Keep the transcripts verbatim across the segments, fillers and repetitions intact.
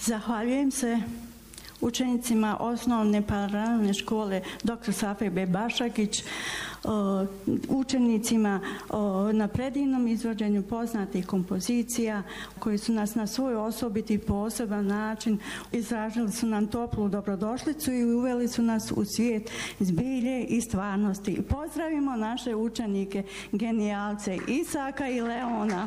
Zahvaljujem se učenicima osnovne paralelne škole doktor Safe Bebašagić, učenicima na predivnom izvođenju poznatih kompozicija koji su nas na svoj osobiti poseban način izražili su nam toplu dobrodošlicu i uveli su nas u svijet zbilje i stvarnosti. Pozdravimo naše učenike, genijalce Isaka i Leona.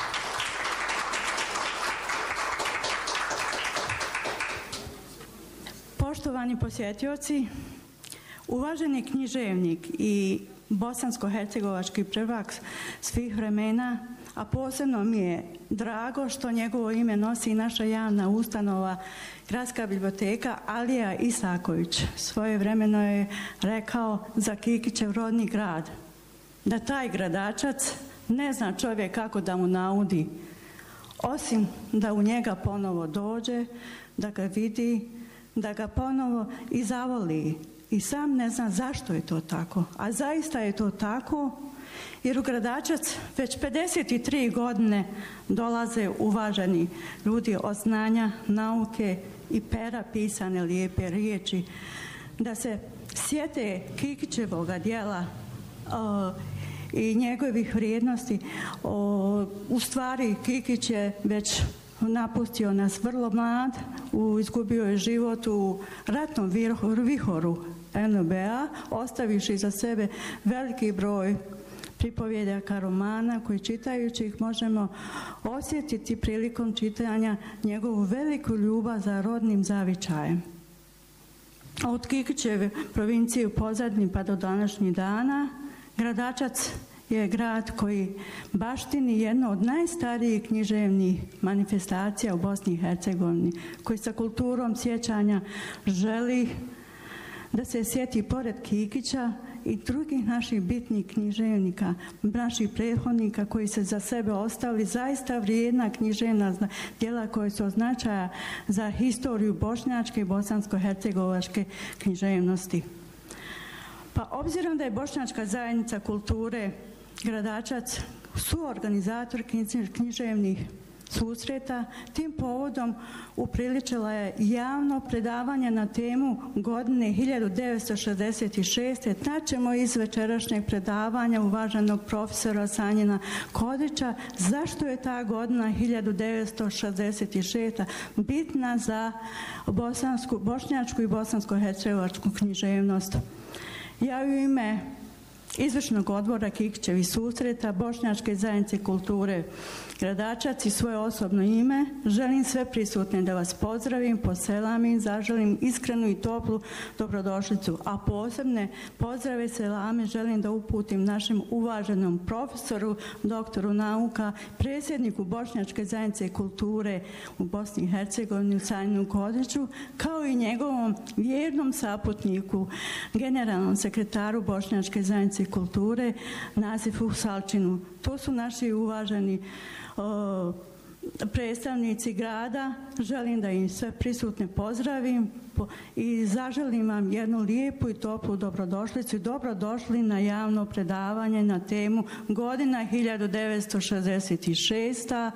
Poštovani posjetioci, uvaženi književnik i bosansko-hercegovački prvak svih vremena, a posebno mi je drago što njegovo ime nosi naša javna ustanova, Gradska biblioteka, Alija Isaković. Svojevremeno je rekao za Kikićev rodni grad, da taj gradačac ne zna čovjek kako da mu naudi, osim da u njega ponovo dođe, da ga vidi, da ga ponovo i zavoli. I sam ne zna zašto je to tako. A zaista je to tako, jer u Gradačac već pedeset tri godine dolaze uvaženi ljudi od znanja, nauke i pera pisane lijepe riječi, da se sjete Kikićevoga djela o, i njegovih vrijednosti. O, u stvari Kikić je već napustio nas vrlo mlad, u, izgubio je život u ratnom vihoru en be a, ostaviši za sebe veliki broj pripovjedaka romana koji čitajući ih možemo osjetiti prilikom čitanja njegovu veliku ljubav za rodnim zavičajem. Od Kikićeve provincije u pozadnji pa do današnjih dana, Gradačac je grad koji baštini jedno od najstarijih književnih manifestacija u Bosni i Hercegovini, koji sa kulturom sjećanja želi da se sjeti pored Kikića i drugih naših bitnih književnika, naših prethodnika koji se za sebe ostavili zaista vrijedna književna djela koje su od značaja za historiju bošnjačke i bosansko-hercegovačke književnosti. Pa obzirom da je Bošnjačka zajednica kulture Gradačac suorganizator književnih susreta, tim povodom upriličila je javno predavanje na temu godine hiljadu devetsto šezdeset šeste. Tačemo iz večerašnjeg predavanja uvaženog profesora Sanjina Kodića zašto je ta godina hiljadu devetsto šezdeset šesta bitna za bosansku, bošnjačku i bosansko-hercegovačku književnost. Ja u ime Izvršnog odbora Kikićevih susreta Bošnjačke zajednice kulture Gradačac i svoje osobno ime želim sve prisutne da vas pozdravim, poselamim, zaželim iskrenu i toplu dobrodošlicu, a posebne pozdrave selame želim da uputim našem uvaženom profesoru, doktoru nauka, predsjedniku Bošnjačke zajednice kulture u Bosni i Hercegovini Sanjinu Kodiću, kao i njegovom vjernom saputniku, generalnom sekretaru Bošnjačke zajednice kulture Nasifu Salčinu. To su naši uvaženi o, predstavnici grada. Želim da im sve prisutne pozdravim po, i zaželim vam jednu lijepu i toplu dobrodošlicu i dobrodošli na javno predavanje na temu godina hiljadu devetsto šezdeset šesta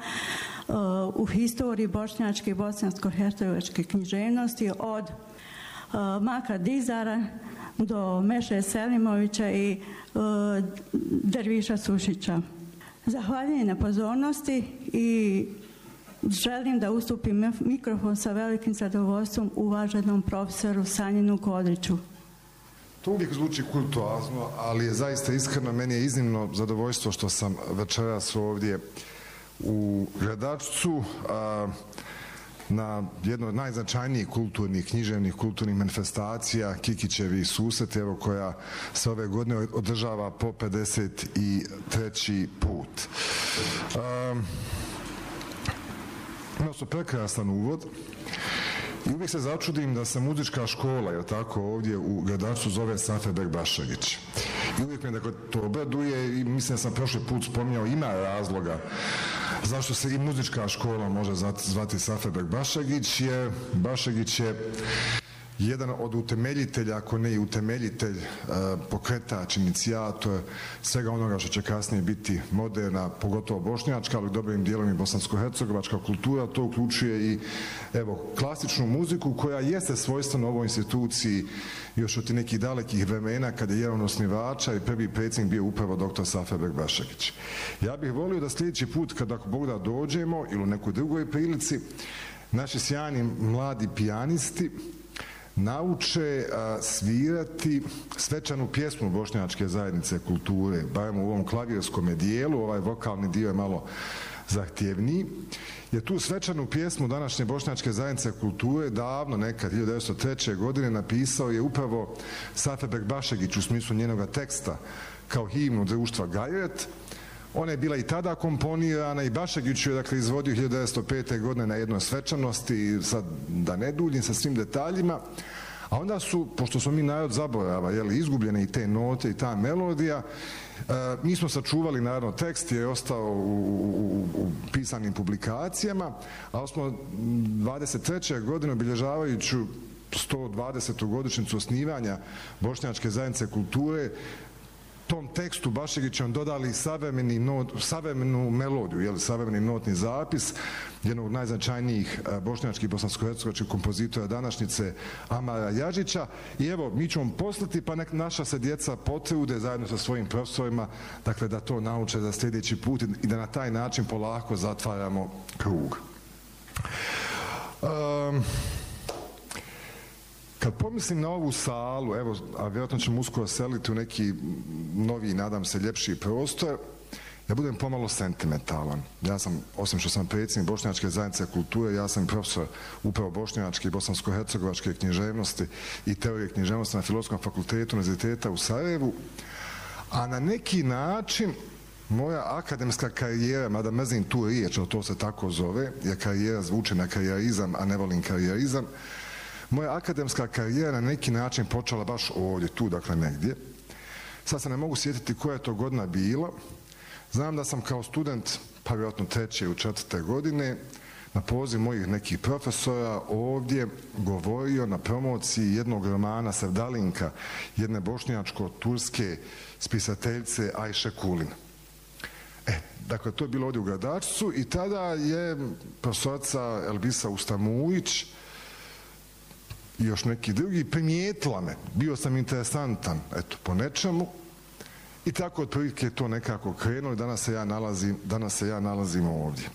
o, u historiji bošnjačke i bosansko-hercegovačke književnosti od o, Maka Dizara do Meše Selimovića i uh, Derviša Sušića. Zahvaljujem na pozornosti i želim da ustupim mikrofon sa velikim zadovoljstvom uvaženom profesoru Sanjinu Kodiću. To uvijek zvuči kultuazno, ali je zaista iskreno. Meni je iznimno zadovoljstvo što sam večeras ovdje u Gradačcu a, na jednoj od najznačajnijih kulturnih, književnih kulturnih manifestacija Kikićevi susret, evo koja se ove godine održava po pedeset treći put. Um, imao su prekrasan uvod i uvijek se začudim da se muzička škola, je tako, ovdje u Gradačcu zove Safe Bebašagić. I uvijek me dakle, to obraduje i mislim da sam prošli put spominjao, ima razloga zašto se i muzička škola može zvati Safe Bebašagić, jer Bašagić je jedan od utemeljitelja, ako ne i utemeljitelj, pokretač, inicijator svega onoga što će kasnije biti moderna, pogotovo bošnjačka, ali dobrim dijelom i bosansko-hercegovačka kultura. To uključuje i evo, klasičnu muziku koja jeste svojstvena ovoj instituciji još od nekih dalekih vremena kada je jedan od osnivača i prvi predsjednik bio upravo doktor Safer Bekbašegić. Ja bih volio da sljedeći put kada ako Bog da dođemo ili u nekoj drugoj prilici naši sjajni mladi pijanisti nauče a, svirati svečanu pjesmu bošnjačke zajednice kulture, barem u ovom klavirskom dijelu, ovaj vokalni dio je malo zahtjevniji, jer tu svečanu pjesmu današnje bošnjačke zajednice kulture davno nekad hiljadu devetsto treće. godine napisao je upravo Safer Bekbašegić u smislu njenog teksta kao himnu društva Gajret. Ona je bila i tada komponirana i Bašegić je dakle izvodio hiljadu devetsto pete. godine na jednoj svečanosti, sad da ne duljim sa svim detaljima, a onda su, pošto smo mi narod zaborava, jeli, izgubljene i te note i ta melodija, e, mi smo sačuvali naravno tekst, je ostao u, u, u pisanim publikacijama, ali smo dvadeset treće. godine obilježavajući sto dvadesetu godišnjicu osnivanja Bošnjačke zajednice kulture tom tekstu Bašegićem dodali savremeni not, savremenu melodiju, jel, savremeni notni zapis jednog od najznačajnijih bošnjačkih bosansko-hercegovačkih kompozitora današnjice Amara Jažića. I evo, mi ćemo poslati, pa nek naša se djeca potrude zajedno sa svojim profesorima, dakle da to nauče za sljedeći put i da na taj način polako zatvaramo krug. Um, Kad pomislim na ovu salu, evo, a vjerojatno ćemo uskoro seliti u neki novi, nadam se, ljepši prostor, ja budem pomalo sentimentalan. Ja sam, osim što sam predsjednik Bošnjačke zajednice kulture, ja sam profesor upravo bošnjačke i bosansko-hercegovačke književnosti i teorije književnosti na Filozofskom fakultetu Univerziteta u Sarajevu, a na neki način moja akademska karijera, mada mrzim tu riječ, ali to se tako zove, jer karijera zvuči na karijerizam, a ne volim karijerizam, moja akademska karijera na neki način počela baš ovdje, tu dakle negdje. Sad se ne mogu sjetiti koja je to godina bila. Znam da sam kao student, pa vjerojatno treće ili četvrte godine, na poziv mojih nekih profesora ovdje govorio na promociji jednog romana Sevdalinka, jedne bošnjačko-turske spisateljice Ajše Kulin. E, dakle, to je bilo ovdje u Gradačcu i tada je profesorica Elbisa Ustamujić i još neki drugi primijetila me. Bio sam interesantan, eto, po nečemu. I tako otprilike je to nekako krenulo i danas se ja nalazim, danas se ja nalazim ovdje.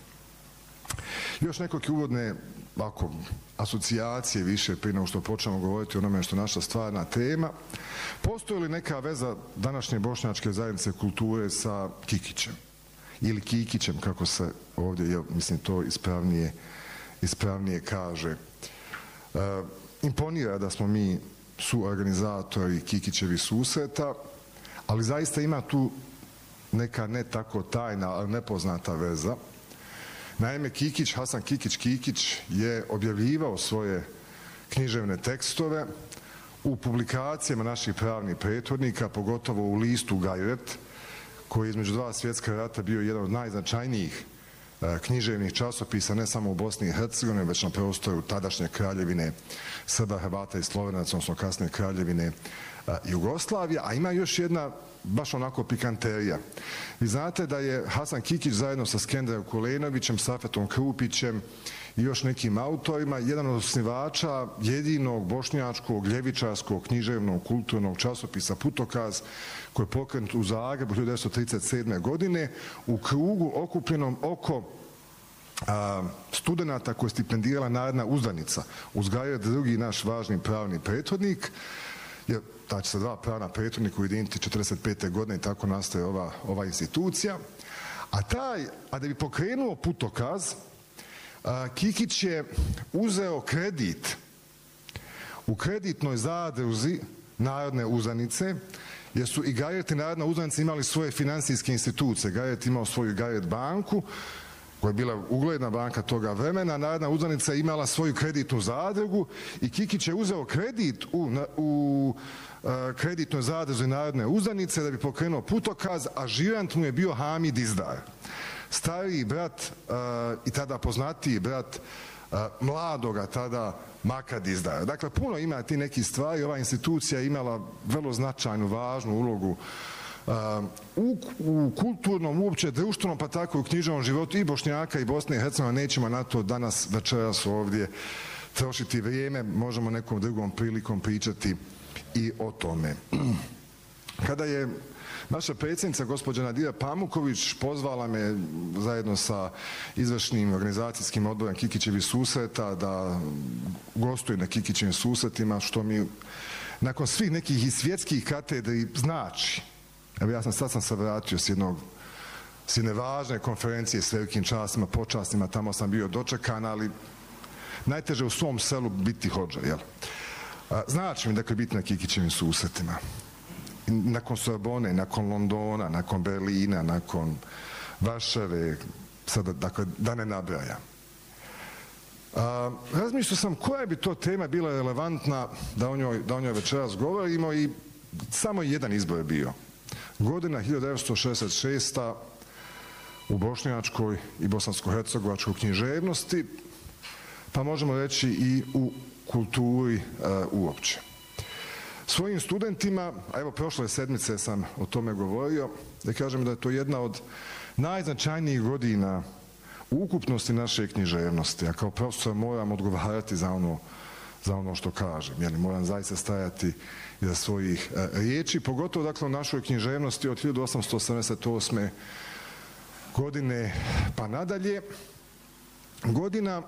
Još nekoliko uvodne ako, asocijacije više prije nego što počnemo govoriti o onome što je naša stvarna tema. Postoji li neka veza današnje Bošnjačke zajednice kulture sa Kikićem? Ili Kikićem, kako se ovdje, je, mislim, to ispravnije, ispravnije kaže. E, imponira da smo mi suorganizatori Kikićevi susreta, ali zaista ima tu neka ne tako tajna, ali nepoznata veza. Naime, Kikić, Hasan Kikić Kikić je objavljivao svoje književne tekstove u publikacijama naših pravnih prethodnika, pogotovo u listu Gajret, koji je između dva svjetska rata bio jedan od najznačajnijih književnih časopisa ne samo u Bosni i Hercegovini, već na prostoru tadašnje kraljevine Srba, Hrvata i Slovenaca, odnosno kasnije kraljevine Jugoslavije, a ima još jedna baš onako pikanterija. Vi znate da je Hasan Kikić zajedno sa Skenderom Kulenovićem, Safetom Krupićem i još nekim autorima jedan od osnivača jedinog bošnjačkog, ljevičarskog, književnog, kulturnog časopisa Putokaz, koji je pokrenut u Zagrebu hiljadu devetsto trideset sedme. godine u krugu okupljenom oko a, studenata koje je stipendirala Narodna uzdanica. Uz Gajret drugi naš važni pravni prethodnik, jer znači sa dva pravna prethodnika ujediniti četrdeset pete. godine i tako nastaje ova, ova institucija. A taj, a da bi pokrenuo Putokaz, a, Kikić je uzeo kredit u kreditnoj zadruzi Narodne uzdanice, jer su i Gajret i Narodna uzdanica imali svoje finansijske institucije. Gajret imao svoju Gajret banku, koja je bila ugledna banka toga vremena, Narodna uzdanica je imala svoju kreditnu zadrugu i Kikić je uzeo kredit u, u uh, kreditnoj zadruzi Narodne uzdanice da bi pokrenuo Putokaz, a žirant mu je bio Hamid Izdar. stariji brat i tada poznatiji brat mladoga tada Maka Dizdaja. Dakle, puno ima ti neki stvari. Ova institucija je imala vrlo značajnu, važnu ulogu u, u kulturnom, uopće društvenom, pa tako i u književnom životu i Bošnjaka i Bosne i Hercegovine. Nećemo na to danas večeras ovdje trošiti vrijeme, možemo nekom drugom prilikom pričati i o tome. Kada je naša predsjednica, gospođa Nadira Pamuković, pozvala me zajedno sa izvršnim organizacijskim odborom Kikićevih susreta da gostuje na Kikićevim susretima, što mi nakon svih nekih i svjetskih katedri znači. Evo ja sam sad sam se vratio s jednog s jedne važne konferencije s velikim častima, počastima, tamo sam bio dočekan, ali najteže u svom selu biti hodža, jel? Znači mi dakle biti na Kikićevim susretima. Nakon Sorbone, nakon Londona, nakon Berlina, nakon Varšave, sada, dakle, da ne nabrajam. Razmišljao sam koja bi to tema bila relevantna da o njoj, da o njoj večeras govorimo i samo jedan izbor je bio. Godina hiljadu devetsto šezdeset šesta u bošnjačkoj i bosansko-hercegovačkoj književnosti, pa možemo reći i u kulturi uh, uopće. Svojim studentima, a evo prošle sedmice sam o tome govorio, da kažem da je to jedna od najznačajnijih godina u ukupnosti naše književnosti. Ja kao profesor moram odgovarati za ono, za ono što kažem. Jeli, moram zaista stajati iza svojih e, riječi, pogotovo dakle u našoj književnosti od hiljadu osamsto osamdeset osme godine pa nadalje. Godina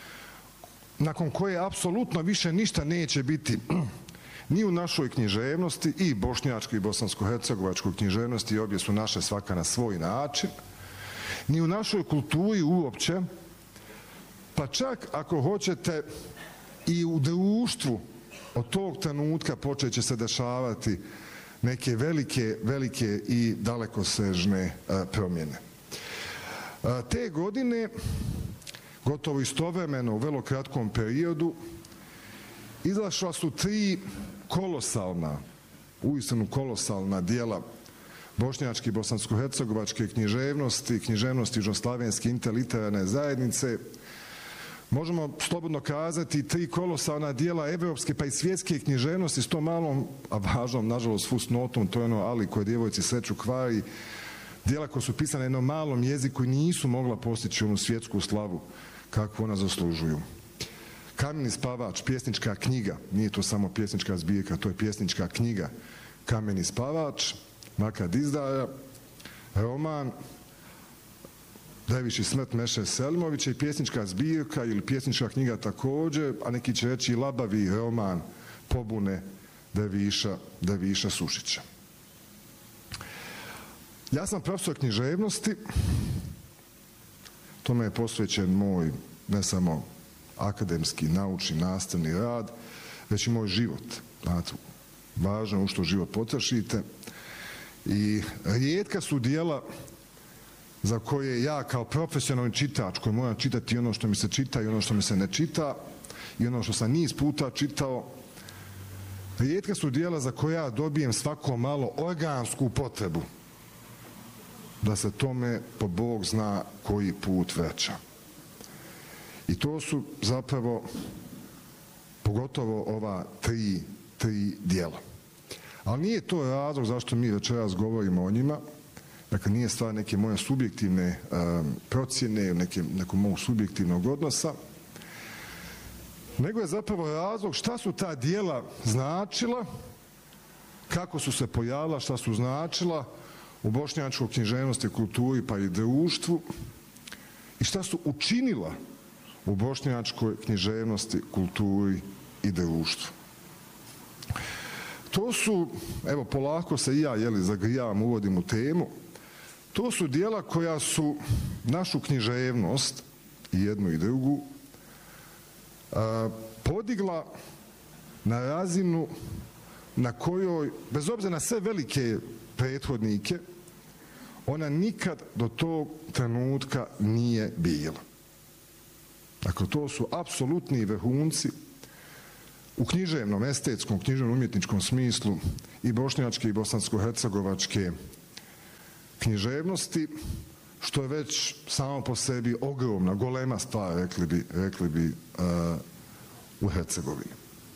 nakon koje apsolutno više ništa neće biti ni u našoj književnosti, i bošnjačkoj i bosansko-hercegovačkoj književnosti, i obje su naše svaka na svoj način, ni u našoj kulturi uopće, pa čak ako hoćete i u društvu od tog trenutka počet će se dešavati neke velike, velike i dalekosežne promjene. Te godine, gotovo istovremeno u vrlo kratkom periodu, izašla su tri kolosalna, uistinu kolosalna dijela bošnjačke i bosansko-hercegovačke književnosti, književnosti južnoslavenske interliterarne zajednice. Možemo slobodno kazati tri kolosalna dijela evropske pa i svjetske književnosti s tom malom, a važnom, nažalost, fusnotom, to je ono ali koje djevojci sreću kvari, dijela koje su pisane na jednom malom jeziku i nisu mogla postići onu svjetsku slavu kakvu ona zaslužuju. Kameni spavač, pjesnička knjiga, nije to samo pjesnička zbirka, to je pjesnička knjiga. Kameni spavač, Maka Dizdaja, roman Derviš i smrt Meše Selimovića i pjesnička zbirka ili pjesnička knjiga također, a neki će reći labavi roman Pobune Derviša, Derviša Sušića. Ja sam profesor književnosti, tome je posvećen moj ne samo akademski, naučni, nastavni rad, već i moj život. Znate, važno je u što život potrošite. I rijetka su dijela za koje ja kao profesionalni čitač, koji moram čitati ono što mi se čita i ono što mi se ne čita, i ono što sam niz puta čitao, rijetka su dijela za koje ja dobijem svako malo organsku potrebu da se tome po Bog zna koji put vraća. I to su zapravo pogotovo ova tri, tri dijela. Ali nije to razlog zašto mi večeras govorimo o njima. Dakle, nije stvar neke moje subjektivne um, procjene, neke, nekog mog subjektivnog odnosa, nego je zapravo razlog šta su ta dijela značila, kako su se pojavila, šta su značila u bošnjačkoj književnosti, kulturi pa i društvu i šta su učinila u bošnjačkoj književnosti, kulturi i društvu. To su, evo polako se i ja jeli, zagrijavam, uvodim u temu, to su dijela koja su našu književnost, i jednu i drugu, podigla na razinu na kojoj, bez obzira na sve velike prethodnike, ona nikad do tog trenutka nije bila. Dakle, to su apsolutni vrhunci u književnom, estetskom, književnom, umjetničkom smislu i bošnjačke i bosansko-hercegovačke književnosti, što je već samo po sebi ogromna, golema stvar, rekli bi, rekli bi uh, u Hercegovini.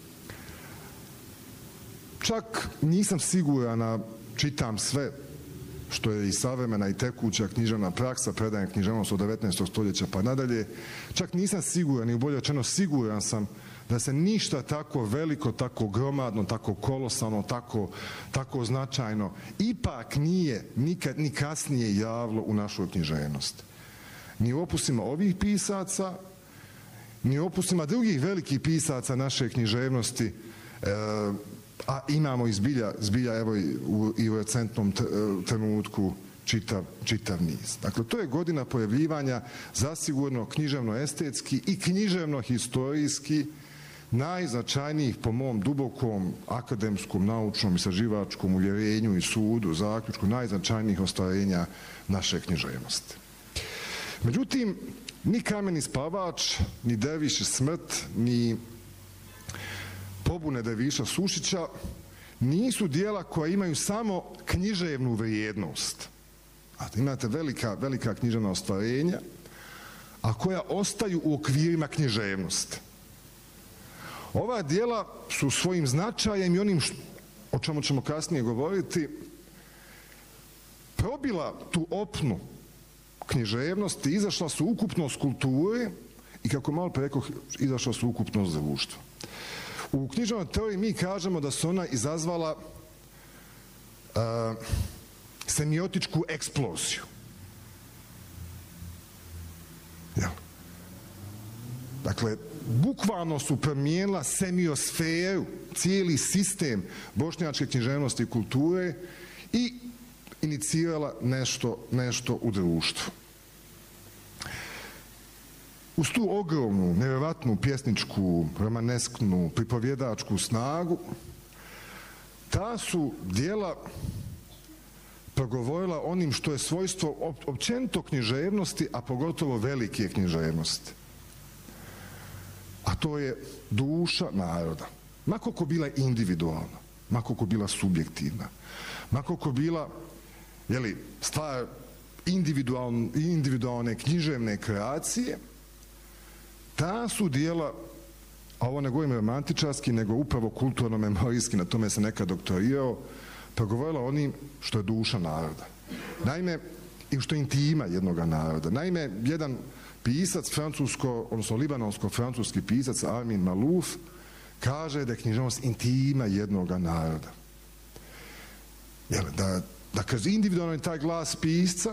Čak nisam siguran, a čitam sve što je i savremena i tekuća književna praksa, predajem književnost od devetnaestog stoljeća pa nadalje, čak nisam siguran i bolje rečeno siguran sam da se ništa tako veliko, tako gromadno, tako kolosalno, tako, tako značajno ipak nije nikad ni kasnije javilo u našoj književnosti. Ni u opusima ovih pisaca, ni u opusima drugih velikih pisaca naše književnosti, e, a imamo i zbilja, zbilja evo i u, i u recentnom trenutku čitav, čitav niz. Dakle, to je godina pojavljivanja zasigurno književno-estetski i književno-historijski najznačajnijih po mom dubokom akademskom, naučnom, istraživačkom uvjerenju i sudu, zaključku, najznačajnijih ostvarenja naše književnosti. Međutim, ni Kameni spavač, ni Derviš i smrt, ni Pobune Derviša Sušića nisu dijela koja imaju samo književnu vrijednost. Imate velika, velika književna ostvarenja, a koja ostaju u okvirima književnosti. Ova dijela su svojim značajem i onim što, o čemu ćemo kasnije govoriti, probila tu opnu književnosti, izašla su ukupnost kulture i, kako malo pre rekao, izašla su ukupnost društva. U književnoj teoriji mi kažemo da se ona izazvala uh, semiotičku eksploziju. Jel? Dakle, bukvalno su promijenila semiosferu, cijeli sistem bošnjačke književnosti i kulture i inicirala nešto, nešto u društvu. Uz tu ogromnu, nevjerovatnu pjesničku, romanesknu, pripovjedačku snagu, ta su dijela progovorila onim što je svojstvo općenito književnosti, a pogotovo velike književnosti. A to je duša naroda. Ma koliko bila individualna, ma koliko bila subjektivna, ma koliko bila, jeli, stvar individualne, individualne književne kreacije, ta su dijela, a ovo ne govorim romantičarski, nego upravo kulturno-memorijski, na tome se nekad doktorirao, progovorila onim što je duša naroda. Naime, i što je intima jednog naroda. Naime, jedan pisac, francusko, odnosno libanonsko-francuski pisac, Armin Malouf, kaže da je književnost intima jednog naroda. Jel, da, da kroz individualno taj glas pisca,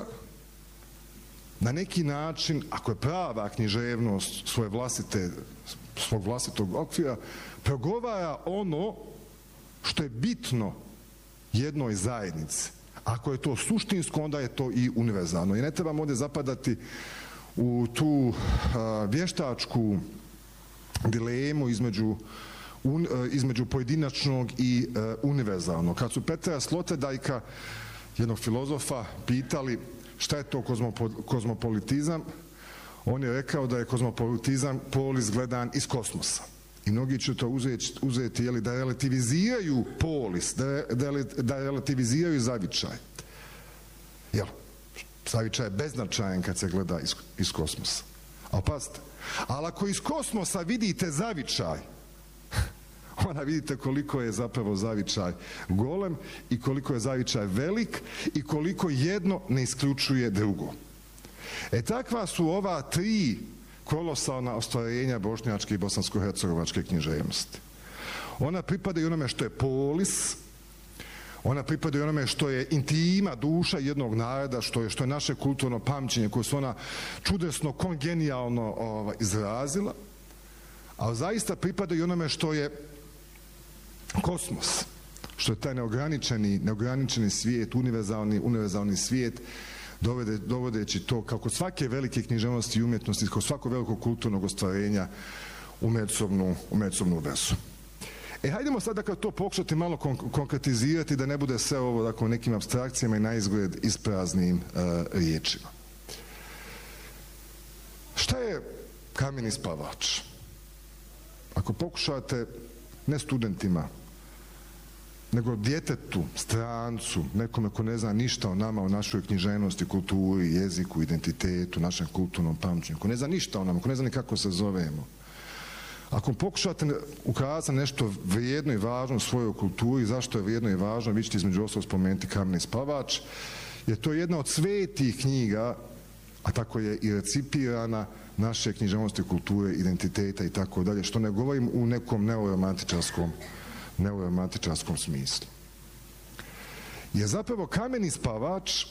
na neki način, ako je prava književnost svoje vlastite, svog vlastitog okvira, progovara ono što je bitno jednoj zajednici. Ako je to suštinsko, onda je to i univerzalno. I ne trebamo ovdje zapadati u tu a, vještačku dilemu između, un, a, između pojedinačnog i a, univerzalnog. Kad su Petra Sloterdijka, jednog filozofa, pitali šta je to kozmopolitizam, on je rekao da je kozmopolitizam polis gledan iz kosmosa. I mnogi će to uzeti, uzeti jeli, da relativiziraju polis, da, da, da relativiziraju zavičaj. Jel, zavičaj je beznačajan kad se gleda iz, iz kosmosa. Ali pazite, ali ako iz kosmosa vidite zavičaj, onda vidite koliko je zapravo zavičaj golem i koliko je zavičaj velik i koliko jedno ne isključuje drugo. E takva su ova tri kolosalna ostvarenja bošnjačke i bosansko-hercegovačke književnosti. Ona pripada i onome što je polis, ona pripada i onome što je intima, duša jednog naroda, što je, što je naše kulturno pamćenje koje su ona čudesno, kongenijalno ovaj, izrazila, ali zaista pripada i onome što je kosmos, što je taj neograničeni, neograničeni svijet, univerzalni, univerzalni svijet, dovede, dovodeći to kako svake velike književnosti i umjetnosti, kao svako veliko kulturnog ostvarenja u međusobnu, u međusobnu vezu. E, hajdemo sad dakle to pokušati malo kon konkretizirati da ne bude sve ovo dakle nekim abstrakcijama i na izgled ispraznim uh, riječima. Šta je Kameni spavač? Ako pokušate, ne studentima, nego djetetu, strancu, nekome ko ne zna ništa o nama, o našoj književnosti, kulturi, jeziku, identitetu, našem kulturnom pamćenju, ko ne zna ništa o nama, ko ne zna ni kako se zovemo. Ako pokušate ukazati nešto vrijedno i važno u svojoj kulturi, zašto je vrijedno i važno, vi ćete između ostalog spomenuti Kameni spavač, jer to je jedna od svetih knjiga, a tako je i recipirana naše književnosti, kulture, identiteta i tako dalje, što ne govorim u nekom neoromantičarskom, neoromantičarskom smislu. Je zapravo Kameni spavač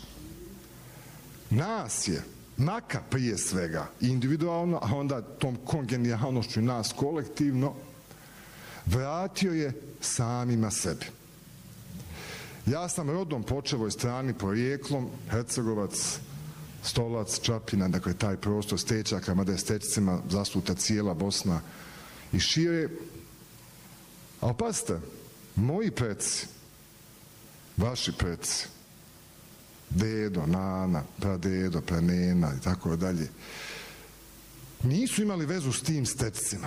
nas je, Naka prije svega, individualno, a onda tom kongenijalnošću nas kolektivno, vratio je samima sebi. Ja sam rodom po očevoj strani porijeklom, Hercegovac, Stolac, Čapina, dakle taj prostor Stečaka, mada je Stečcima zasuta cijela Bosna i šire. A opazite, moji preci, vaši preci, dedo, nana, pradedo, pranena i tako dalje, nisu imali vezu s tim Stečcima.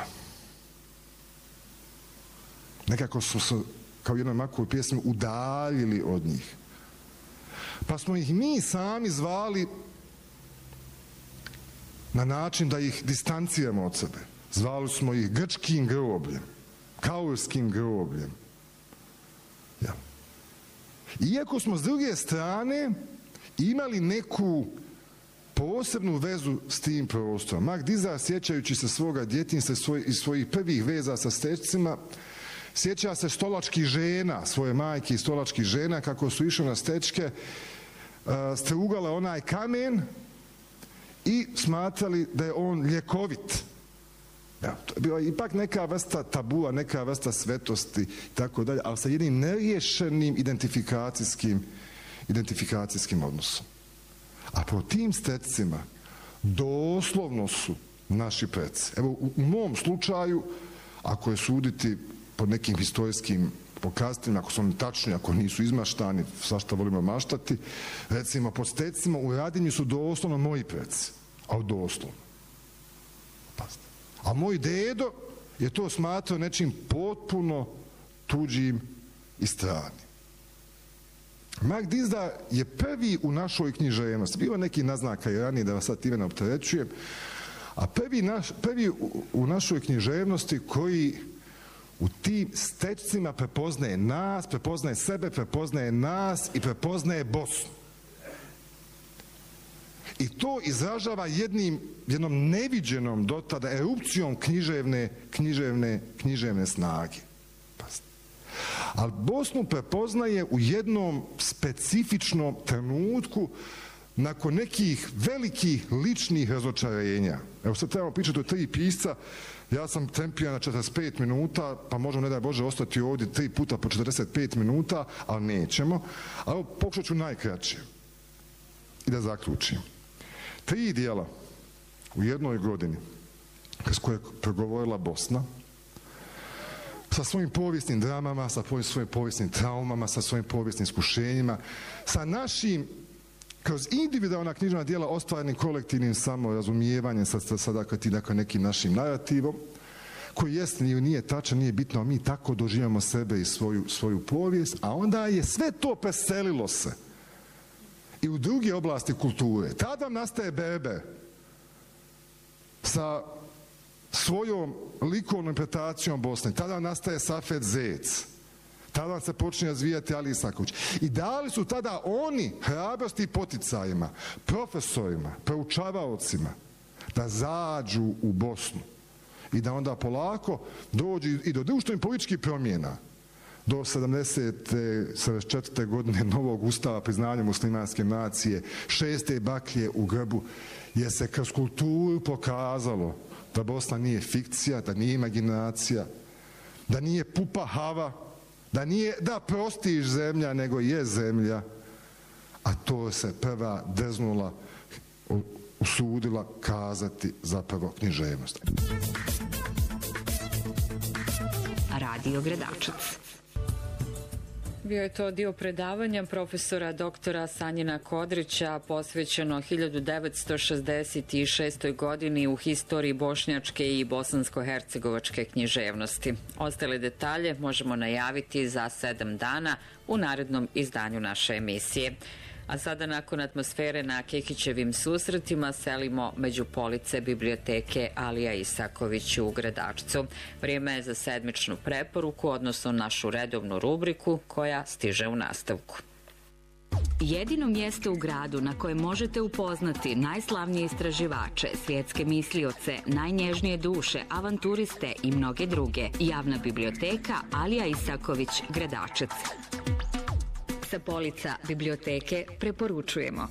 Nekako su se, kao u jednoj Makovoj pjesmi, udaljili od njih. Pa smo ih mi sami zvali na način da ih distanciramo od sebe. Zvali smo ih grčkim grobljem, kaurskim grobljem. Ja. Iako smo s druge strane imali neku posebnu vezu s tim prostorom. Mark Dizar, sjećajući se svoga djetinjstva i svojih prvih veza sa Stečcima, sjeća se stolačkih žena, svoje majke i stolačkih žena, kako su išli na Stečke, strugale onaj kamen i smatrali da je on ljekovit. Ja, to je bila ipak neka vrsta tabua, neka vrsta svetosti i tako dalje, ali sa jednim neriješenim identifikacijskim, identifikacijskim odnosom. A po tim Stečcima doslovno su naši preci. Evo, u, u mom slučaju, ako je suditi po nekim historijskim pokazateljima, ako su oni tačni, ako nisu izmaštani, svašta volimo maštati, recimo po Stečcima u Radinju su doslovno moji preci. Ali doslovno. Pazite. A moj dedo je to smatrao nečim potpuno tuđim i stranim. Mark Dizar je prvi u našoj književnosti, bilo neki naznaka i ranije da vas sad time ne opterećujem, a prvi, naš, prvi u, u našoj književnosti koji u tim Stečcima prepoznaje nas, prepoznaje sebe, prepoznaje nas i prepoznaje Bosnu. I to izražava jednim, jednom neviđenom do tada erupcijom književne, književne, književne snage. Ali Bosnu prepoznaje u jednom specifičnom trenutku nakon nekih velikih ličnih razočarenja. Evo sad trebamo pričati o tri pisca, ja sam tempiran na četrdeset pet minuta, pa možemo, ne daj Bože, ostati ovdje tri puta po četrdeset pet minuta, ali nećemo. Ali pokušat ću najkraće i da zaključim. Tri dijela u jednoj godini s koje je progovorila Bosna, sa svojim povijesnim dramama, sa svojim povijesnim traumama, sa svojim povijesnim iskušenjima, sa našim, kroz individualna književna dijela, ostvarenim kolektivnim samorazumijevanjem, sa, sa, sa dakle, ti, dakle, nekim našim narativom, koji jest, nije, nije tačan, nije bitno, a mi tako doživamo sebe i svoju, svoju povijest, a onda je sve to preselilo se i u druge oblasti kulture. Tada nastaje Berber sa svojom likovnom interpretacijom Bosne. Tada nastaje Safet Zec. Tada se počne razvijati Ali Isaković. I dali su tada oni hrabrosti i poticajima, profesorima, proučavaocima, da zađu u Bosnu i da onda polako dođu i do društvenih političkih promjena. Do sedamdesete, sedamdeset četvrte godine novog ustava, priznanja muslimanske nacije, šeste baklje u grbu, je se kroz kulturu pokazalo da Bosna nije fikcija, da nije imaginacija, da nije pupa hava, da nije, da prostiš zemlja, nego je zemlja, a to se prva drznula, usudila kazati zapravo književnost. Radio Gradčac. Bio je to dio predavanja profesora doktora Sanjina Kodrića posvećeno hiljadu devetsto šezdeset šestoj godini u historiji bošnjačke i bosansko-hercegovačke književnosti. Ostale detalje možemo najaviti za sedam dana u narednom izdanju naše emisije. A sada nakon atmosfere na Kekićevim susretima selimo među police biblioteke Alija Isaković u Gradačcu. Vrijeme je za sedmičnu preporuku, odnosno našu redovnu rubriku koja stiže u nastavku. Jedino mjesto u gradu na kojem možete upoznati najslavnije istraživače, svjetske mislioce, najnježnije duše, avanturiste i mnoge druge. Javna biblioteka Alija Isaković, Gradačac. Sa polica biblioteke preporučujemo.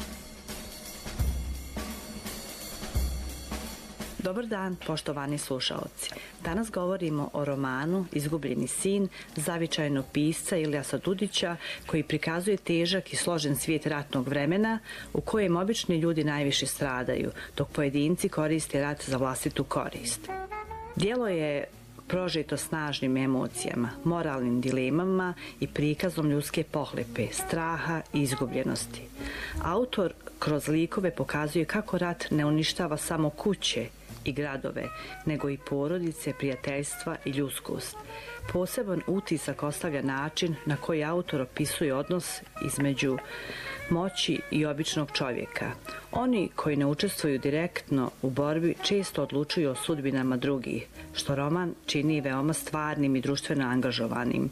Dobar dan, poštovani slušaoci. Danas govorimo o romanu Izgubljeni sin zavičajnog pisca Ilijasa Dudića, koji prikazuje težak i složen svijet ratnog vremena u kojem obični ljudi najviše stradaju, dok pojedinci koriste rat za vlastitu korist. Djelo je prožeto snažnim emocijama, moralnim dilemama i prikazom ljudske pohlepe, straha i izgubljenosti. Autor kroz likove pokazuje kako rat ne uništava samo kuće i gradove, nego i porodice, prijateljstva i ljudskost. Poseban utisak ostavlja način na koji autor opisuje odnos između moći i običnog čovjeka. Oni koji ne učestvuju direktno u borbi često odlučuju o sudbinama drugih, što roman čini veoma stvarnim i društveno angažovanim.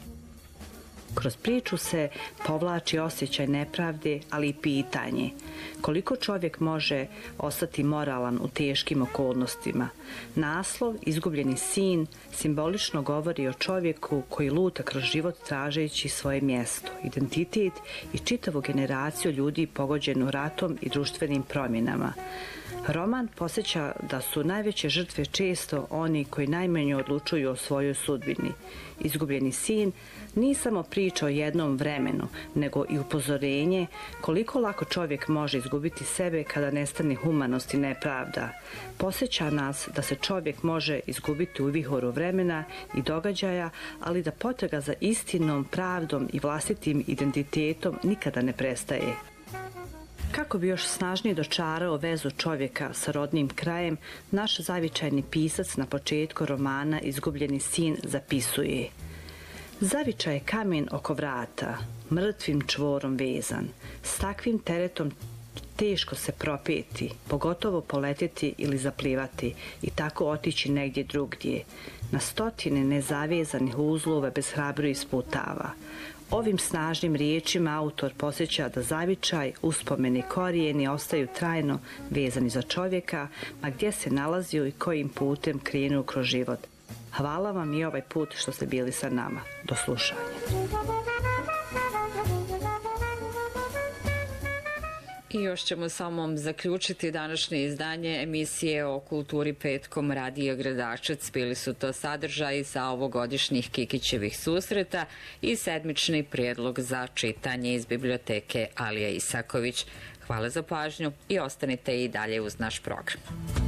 Kroz priču se povlači osjećaj nepravde, ali i pitanje koliko čovjek može ostati moralan u teškim okolnostima. Naslov Izgubljeni sin simbolično govori o čovjeku koji luta kroz život tražeći svoje mjesto, identitet i čitavu generaciju ljudi pogođenu ratom i društvenim promjenama. Roman posjeća da su najveće žrtve često oni koji najmanje odlučuju o svojoj sudbini. Izgubljeni sin nije samo priča o jednom vremenu, nego i upozorenje koliko lako čovjek može izgubiti sebe kada nestane humanost i nepravda. Posjeća nas da se čovjek može izgubiti u vihoru vremena i događaja, ali da potraga za istinom, pravdom i vlastitim identitetom nikada ne prestaje. Kako bi još snažnije dočarao vezu čovjeka sa rodnim krajem, naš zavičajni pisac na početku romana Izgubljeni sin zapisuje: Zavičaj je kamen oko vrata, mrtvim čvorom vezan. S takvim teretom teško se propeti, pogotovo poletjeti ili zaplivati i tako otići negdje drugdje. Na stotine nezavezanih uzlova bez hrabro isputava. Ovim snažnim riječima autor posjeća da zavičaj, uspomeni, korijeni ostaju trajno vezani za čovjeka, ma gdje se nalazio i kojim putem krenuo kroz život. Hvala vam i ovaj put što ste bili sa nama. Do slušanja. I još ćemo samo zaključiti današnje izdanje emisije o kulturi petkom Radija Gradačac. Bili su to sadržaji sa ovogodišnjih Kikićevih susreta i sedmični prijedlog za čitanje iz biblioteke Alija Isaković. Hvala za pažnju i ostanite i dalje uz naš program.